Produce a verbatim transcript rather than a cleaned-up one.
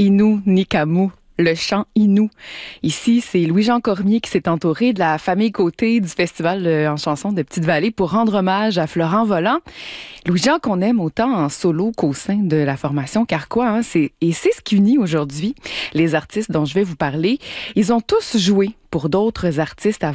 Inou Nikamu, le chant Inou. Ici, c'est Louis-Jean Cormier qui s'est entouré de la famille Côté du Festival en chanson de Petite-Vallée pour rendre hommage à Florent Volant. Louis-Jean qu'on aime autant en solo qu'au sein de la formation Carquois, hein, c'est, et c'est ce qui unit aujourd'hui les artistes dont je vais vous parler. Ils ont tous joué pour d'autres artistes avant